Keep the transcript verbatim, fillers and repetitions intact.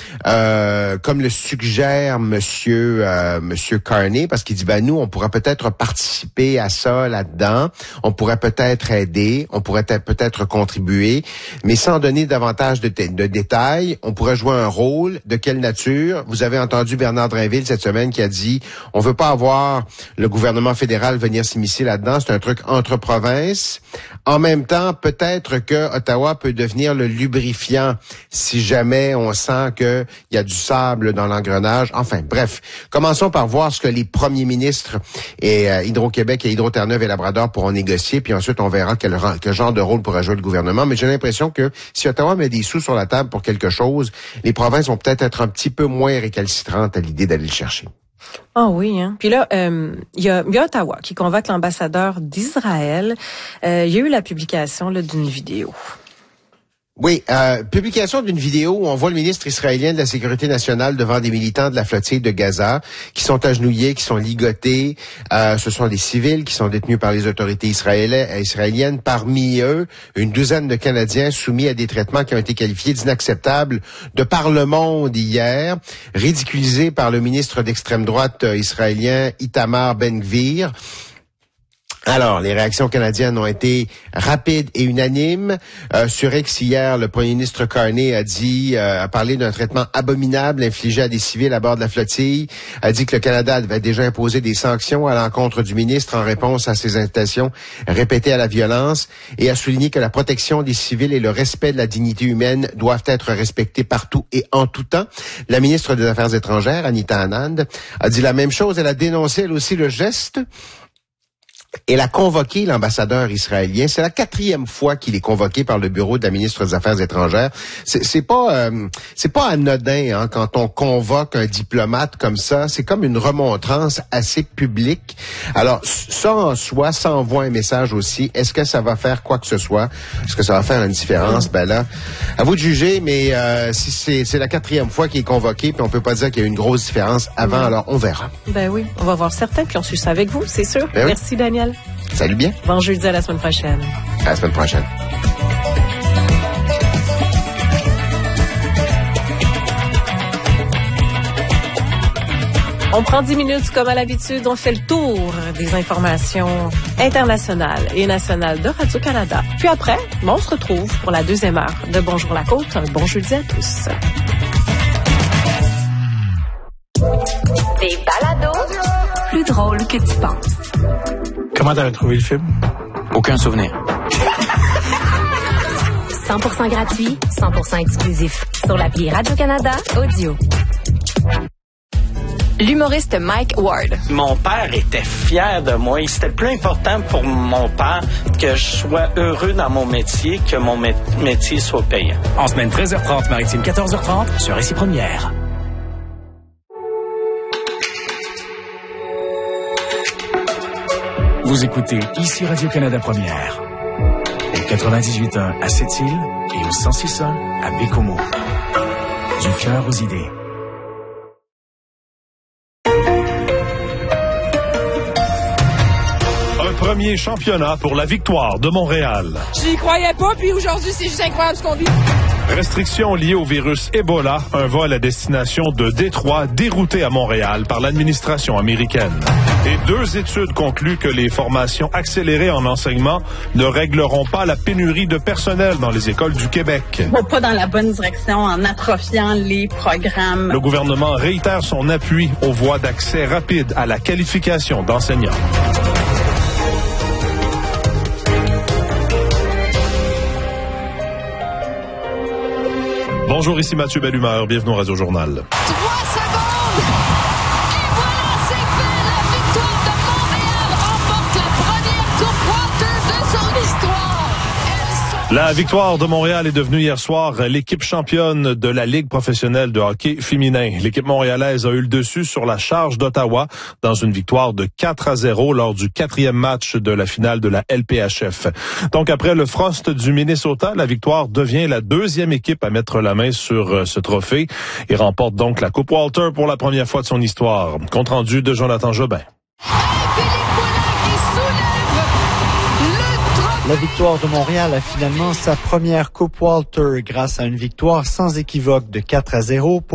euh, comme le suggère Monsieur euh, Monsieur Carney, parce qu'il dit ben nous on pourrait peut-être participer à ça là-dedans, on pourrait peut-être aider, on pourrait peut-être contribuer, mais sans donner davantage de, de détails. On pourrait jouer un rôle. De quelle nature? Vous avez entendu Bernard Drinville cette semaine qui a dit on veut pas avoir le gouvernement fédéral venir s'immiscer là-dedans, c'est un truc entre provinces. En même temps, peut-être que Ottawa peut devenir le lubrifiant si jamais on sent qu'il y a du sable dans l'engrenage. Enfin, bref, commençons par voir ce que les premiers ministres et euh, Hydro-Québec et Hydro-Terre-Neuve et Labrador pourront négocier, puis ensuite on verra quel, quel genre de rôle pourra jouer le gouvernement. Mais j'ai l'impression que si Ottawa met des sous sur la table pour quelque chose, les provinces vont peut-être être un petit peu moins récalcitrantes à l'idée d'aller le chercher. Ah oh oui, hein. Puis là, il euh, y, a, y a Ottawa qui convoque l'ambassadeur d'Israël. Il euh, y a eu la publication là, d'une vidéo. Oui, euh, publication d'une vidéo où on voit le ministre israélien de la Sécurité nationale devant des militants de la flottille de Gaza qui sont agenouillés, qui sont ligotés. Euh, ce sont des civils qui sont détenus par les autorités israéliennes. Parmi eux, une douzaine de Canadiens soumis à des traitements qui ont été qualifiés d'inacceptables de par le monde hier, ridiculisés par le ministre d'extrême droite israélien Itamar Ben-Gvir. Alors, les réactions canadiennes ont été rapides et unanimes. Euh, sur X hier, le premier ministre Carney a dit, euh, a parlé d'un traitement abominable infligé à des civils à bord de la flottille, a dit que le Canada avait déjà imposé des sanctions à l'encontre du ministre en réponse à ses incitations répétées à la violence et a souligné que la protection des civils et le respect de la dignité humaine doivent être respectés partout et en tout temps. La ministre des Affaires étrangères, Anita Anand, a dit la même chose. Elle a dénoncé, elle aussi, le geste. Elle a convoqué l'ambassadeur israélien. C'est la quatrième fois qu'il est convoqué par le bureau de la ministre des Affaires étrangères. C'est, c'est pas, euh, c'est pas anodin hein, quand on convoque un diplomate comme ça. C'est comme une remontrance assez publique. Alors, ça en soi, ça envoie un message aussi. Est-ce que ça va faire quoi que ce soit? Est-ce que ça va faire une différence? Ben là, à vous de juger. Mais euh, si c'est, c'est la quatrième fois qu'il est convoqué, puis on peut pas dire qu'il y a eu une grosse différence avant. Alors, on verra. Ben oui, on va voir certains, puis on suit ça avec vous, c'est sûr. Ben Merci, oui. Daniel. Salut bien. Bon jeudi, à la semaine prochaine. À la semaine prochaine. On prend dix minutes comme à l'habitude. On fait le tour des informations internationales et nationales de Radio-Canada. Puis après, on se retrouve pour la deuxième heure de Bonjour la Côte. Un bon jeudi à tous. Des balados plus drôles que tu penses. Comment t'avais trouvé le film? Aucun souvenir. cent pour cent gratuit, cent pour cent exclusif. Sur l'appli Radio-Canada Audio. L'humoriste Mike Ward. Mon père était fier de moi. C'était plus important pour mon père que je sois heureux dans mon métier que mon mé- métier soit payant. En semaine treize heures trente, maritime quatorze heures trente, sur Récit Première. Vous écoutez ici Radio-Canada Première. Au quatre-vingt-dix-huit point un à Sept-Îles et au cent six point un à Bécomo. Du cœur aux idées. Un premier championnat pour la victoire de Montréal. J'y croyais pas, puis aujourd'hui, c'est juste incroyable ce qu'on vit. Restrictions liées au virus Ebola, un vol à destination de Détroit dérouté à Montréal par l'administration américaine. Et deux études concluent que les formations accélérées en enseignement ne régleront pas la pénurie de personnel dans les écoles du Québec. On va pas dans la bonne direction en atrophiant les programmes. Le gouvernement réitère son appui aux voies d'accès rapide à la qualification d'enseignants. Bonjour, ici Mathieu Bellumeur. Bienvenue au Radio Journal. Trois secondes! Et voilà, c'est fait! La victoire de Montréal remporte la première Coupe Walter de son histoire! La victoire de Montréal est devenue hier soir l'équipe championne de la Ligue professionnelle de hockey féminin. L'équipe montréalaise a eu le dessus sur la charge d'Ottawa dans une victoire de quatre à zéro lors du quatrième match de la finale de la L P H F. Donc après le Frost du Minnesota, la victoire devient la deuxième équipe à mettre la main sur ce trophée et remporte donc la Coupe Walter pour la première fois de son histoire. Compte rendu de Jonathan Jobin. La victoire de Montréal a finalement sa première Coupe Walter grâce à une victoire sans équivoque de quatre à zéro pour